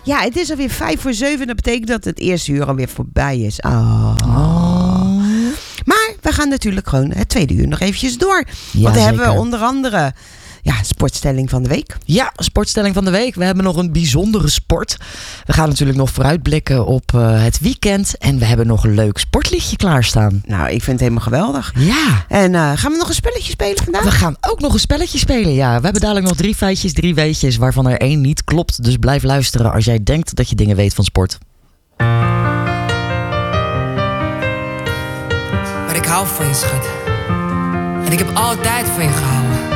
Ja, het is alweer 6:55. Dat betekent dat het eerste uur alweer voorbij is. Maar we gaan natuurlijk gewoon het tweede uur nog eventjes door. Ja, want dan hebben we zeker. onder andere sportstelling van de week. Ja, sportstelling van de week. We hebben nog een bijzondere sport. We gaan natuurlijk nog vooruitblikken op het weekend. En we hebben nog een leuk sportliedje klaarstaan. Nou, ik vind het helemaal geweldig. Ja. En gaan we nog een spelletje spelen vandaag? We gaan ook nog een spelletje spelen, ja. We hebben dadelijk nog 3 feitjes, 3 weetjes, waarvan er 1 niet klopt. Dus blijf luisteren als jij denkt dat je dingen weet van sport. Maar ik hou van je, schat. En ik heb altijd van je gehouden.